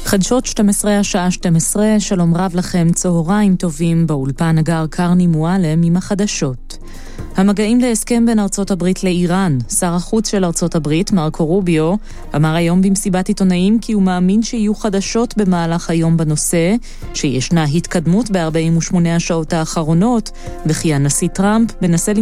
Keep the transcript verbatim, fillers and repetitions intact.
חדשות שתים עשרה השעה שתים עשרה, שלום רב לכם, צהריים טובים, באולפן הגר קרני מועלם עם החדשות. המגעים להסכם בין ארצות הברית לאיראן. שר החוץ של ארצות הברית, מרקו רוביו, אמר היום במסיבת עיתונאים כי הוא מאמין שיהיו חדשות במהלך היום בנושא, שישנה התקדמות ב-ארבעים ושמונה השעות האחרונות, וכי הנשיא טראמפ מנסה